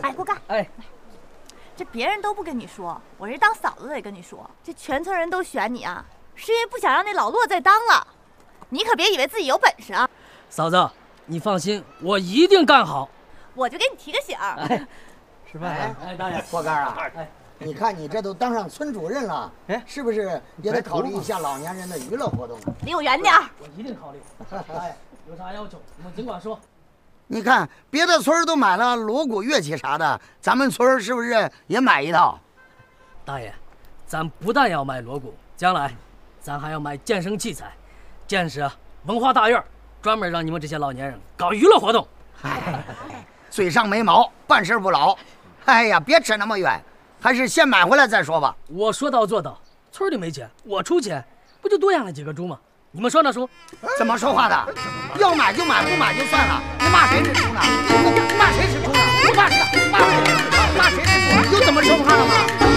哎，锅盖， 哎， 这别人都不跟你说，我这当嫂子得跟你说，这全村人都选你啊，是因为不想让那老骆再当了。你可别以为自己有本事啊！ 嫂子，你放心，我一定干好。 我就给你提个醒儿。 哎，吃饭了。哎，大爷， 锅盖啊，你看你这都当上村主任了，是不是也得考虑一下老年人的娱乐活动啊？ 离我远点儿！ 我一定考虑。哎，有啥要求你们尽管说。 你看别的村都买了锣鼓乐器啥的，咱们村是不是也买一套？ 大爷，咱不但要买锣鼓，将来咱还要买健身器材，建设文化大院，专门让你们这些老年人搞娱乐活动。 嘴上没毛，办事不牢。哎呀，别扯那么远，还是先买回来再说吧。 我说到做到，村里没钱，我出钱，不就多养了几个猪吗？你们说那说？ 怎么说话的？要买就买，不买就算了。你骂谁是猪呢？骂谁是猪呢？不骂谁的？骂谁是猪？有怎么说话的吗？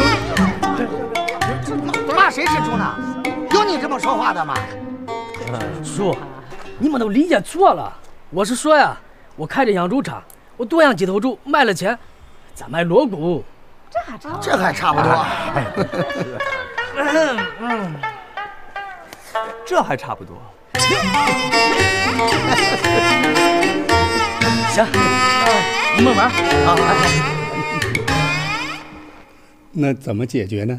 骂谁是猪呢？有你这么说话的吗？ 叔，你们都理解错了。我是说呀，我开着养猪场，我多养几头猪，卖了钱，咱买锣鼓。 这还差不多。 这还差不多。 行，你们玩。好。 那怎么解决呢？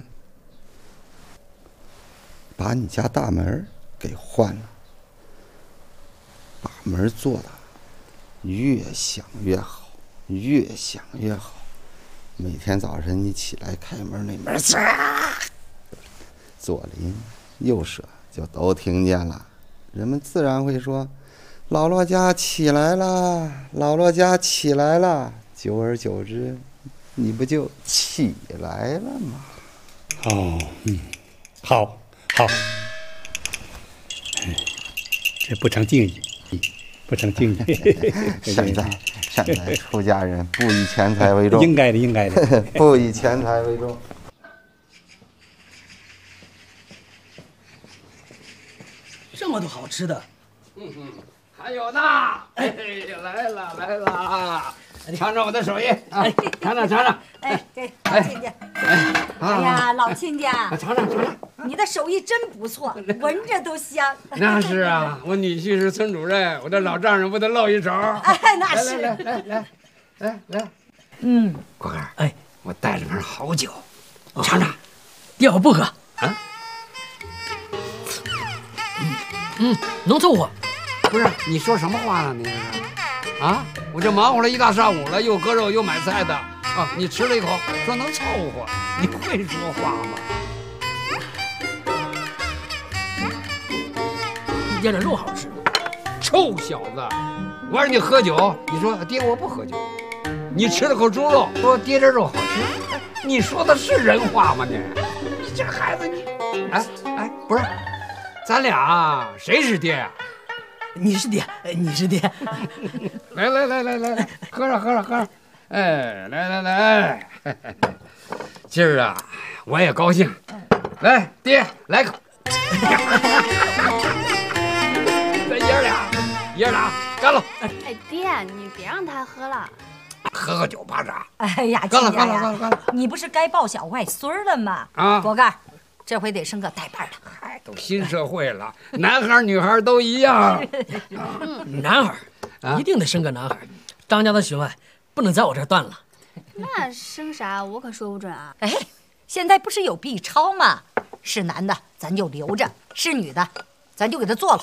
把你家大门给换了，把门做的越响越好，越响越好。每天早晨你起来开门，那门左邻右舍就都听见了，人们自然会说：“姥姥家起来了，姥姥家起来了。”久而久之，你不就起来了吗？ 哦，好，这不成敬意，不成敬意。 现在出家人不以钱财为重， 应该的， 不以钱财为重。 这么多好吃的， 还有呢，哎，来了，尝尝我的手艺啊，尝尝。 哎，给老亲家。哎呀，老亲家， 尝尝。 你的手艺真不错，闻着都香。 那是啊，我女婿是村主任，我这老丈人不得露一手。 哎，那是。 来。锅盖， 哎， 我带了瓶好酒，尝尝。 爹，我不喝。啊？能凑合。 不是，你说什么话呢？你这是啊？我这忙活了一大上午了，又割肉又买菜的啊！你吃了一口，说能凑合，你会说话吗？ 爹，这肉好吃。 臭小子，我让你喝酒，你说爹我不喝酒。你吃了口猪肉，说爹这肉好吃，你说的是人话吗你？你这孩子你，哎，不是，咱俩谁是爹呀？ 你是爹，你是爹。 来，喝上。哎，来，今儿啊，我也高兴。来，爹，来口。咱爷儿俩，干了！ 哎，爹，你别让他喝了。 喝个酒怕啥？ 哎呀， 干了！ 你不是该抱小外孙了吗？ 啊， 锅盖，这回得生个带把的。 嗨，都新社会了，男孩女孩都一样。 男孩一定得生个男孩，张家的血脉不能在我这儿断了。 那生啥我可说不准啊。 哎，现在不是有 B 超吗？是男的咱就留着，是女的咱就给他做了。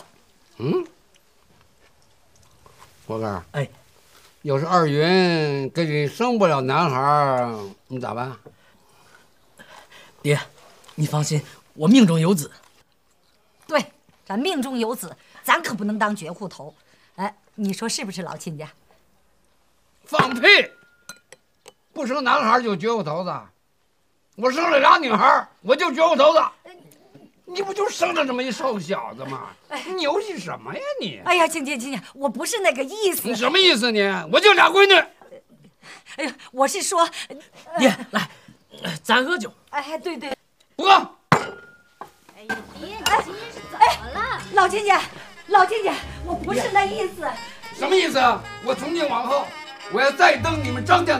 锅盖， 哎， 要是二云给你生不了男孩，你咋办？ 爹，你放心，我命中有子。 对，咱命中有子，咱可不能当绝户头。哎，你说是不是，老亲家？ 放屁！不生男孩就绝户头子，我生了俩女孩，我就绝户头子。你不就生了这么一瘦小子吗？牛气什么呀你？ 哎呀，亲家，我不是那个意思。 你什么意思你？我就俩闺女。 哎呀，我是说， 爹，来，咱喝酒。 哎，对， 不喝。 哎呀，爹，你今天是怎么了？ 老亲家，我不是那意思。 什么意思啊？我从今往后，我要再登你们张家